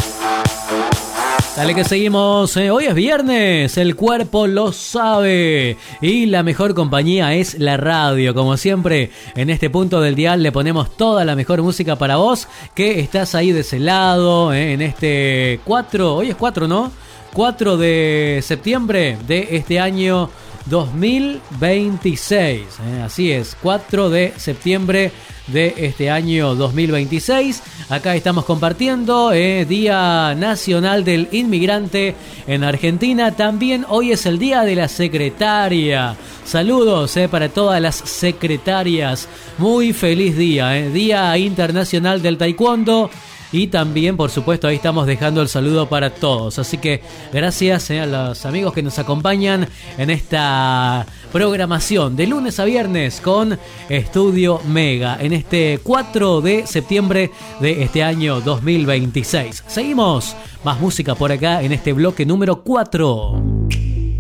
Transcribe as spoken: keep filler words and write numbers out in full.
Dale que seguimos, eh. Hoy es viernes, el cuerpo lo sabe y la mejor compañía es la radio. Como siempre, en este punto del dial le ponemos toda la mejor música para vos que estás ahí de ese lado, eh, en este cuatro, hoy es cuatro, ¿no? cuatro de septiembre de este año dos mil veintiséis, eh, así es, cuatro de septiembre de este año dos mil veintiséis. Acá estamos compartiendo eh, Día Nacional del Inmigrante en Argentina. También hoy es el Día de la Secretaria. Saludos eh, para todas las secretarias. Muy feliz día, eh. Día Internacional del Taekwondo. Y también, por supuesto, ahí estamos dejando el saludo para todos. Así que gracias eh, a los amigos que nos acompañan en esta programación de lunes a viernes con Estudio Mega en este cuatro de septiembre de este año dos mil veintiséis. Seguimos, más música por acá en este bloque número cuatro.